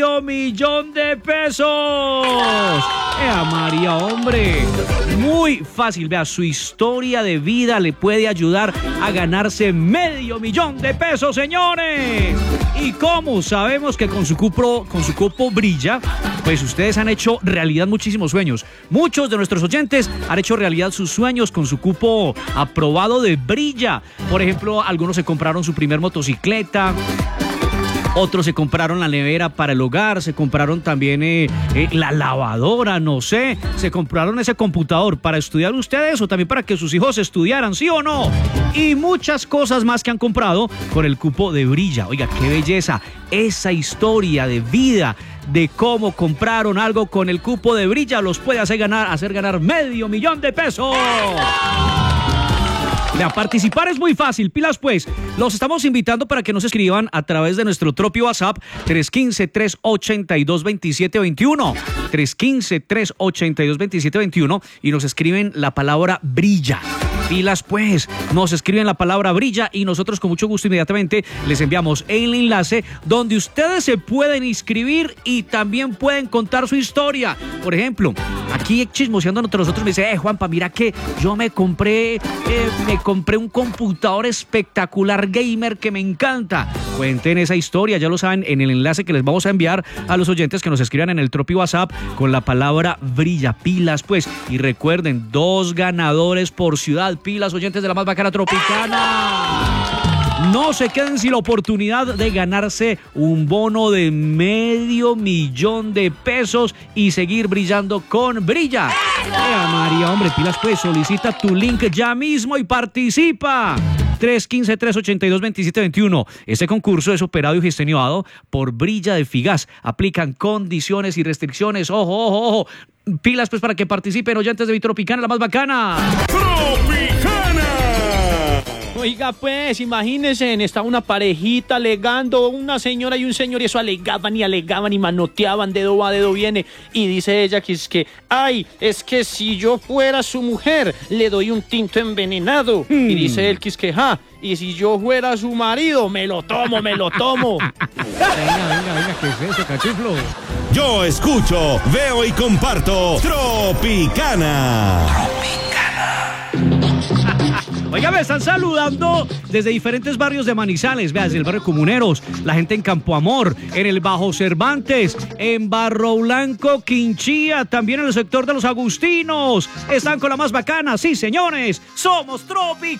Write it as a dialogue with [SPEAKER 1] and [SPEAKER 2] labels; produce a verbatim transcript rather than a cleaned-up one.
[SPEAKER 1] millón de pesos. ¡Ea María, hombre! Muy fácil, vea, su historia de vida le puede ayudar a ganarse medio millón de pesos, señores. Y como sabemos que con su cupo, con su cupo Brilla, pues ustedes han hecho realidad muchísimos sueños. Muchos de nuestros oyentes han hecho realidad sus sueños con su cupo aprobado de Brilla. Por ejemplo, algunos se compraron su primer motocicleta. Otros se compraron la nevera para el hogar, se compraron también eh, eh, la lavadora, no sé, se compraron ese computador para estudiar ustedes o también para que sus hijos estudiaran, ¿sí o no? Y muchas cosas más que han comprado con el cupo de Brilla. Oiga, qué belleza, esa historia de vida de cómo compraron algo con el cupo de Brilla los puede hacer ganar, hacer ganar medio millón de pesos. A participar es muy fácil, pilas pues. Los estamos invitando para que nos escriban a través de nuestro propio WhatsApp tres uno cinco, tres ocho dos, dos siete dos uno tres uno cinco, tres ocho dos, dos siete dos uno y nos escriben la palabra Brilla. Pilas pues, nos escriben la palabra Brilla y nosotros con mucho gusto inmediatamente les enviamos el enlace donde ustedes se pueden inscribir y también pueden contar su historia. Por ejemplo, aquí chismoseando entre nosotros me dice, eh Juanpa, mira que yo me compré, eh, me compré un computador espectacular gamer que me encanta. Cuenten esa historia, ya lo saben, en el enlace que les vamos a enviar a los oyentes que nos escriban en el Tropi WhatsApp con la palabra Brilla. Pilas pues, y recuerden, dos ganadores por ciudad. Pilas, oyentes de la más bacana tropicana. No se queden sin la oportunidad de ganarse un bono de medio millón de pesos y seguir brillando con Brilla. ¡Eh, María, hombre! Pilas pues, solicita tu link ya mismo y participa. tres uno cinco, tres ocho dos, dos siete dos uno. Este concurso es operado y gestionado por Brilla de Figas. Aplican condiciones y restricciones. Ojo, ojo, ojo. Pilas pues para que participen oyentes de Vitropicana, la más bacana.
[SPEAKER 2] ¡Tropicana!
[SPEAKER 3] Oiga pues, imagínense, está una parejita alegando, una señora y un señor, y eso alegaban y alegaban y manoteaban, dedo va, dedo viene, y dice ella que es que, ay, es que si yo fuera su mujer, le doy un tinto envenenado, hmm. y dice él que es que, ja, y si yo fuera su marido, me lo tomo, me lo tomo.
[SPEAKER 1] Venga, venga, venga, ¿qué es eso, cachiflo?
[SPEAKER 2] Yo escucho, veo y comparto Tropicana.
[SPEAKER 1] Oiga, me están saludando desde diferentes barrios de Manizales, vea, desde el barrio Comuneros, la gente en Campo Amor, en el Bajo Cervantes, en Barro Blanco, Quinchía, también en el sector de los Agustinos. Están con la más bacana, sí, señores, somos Tropicana.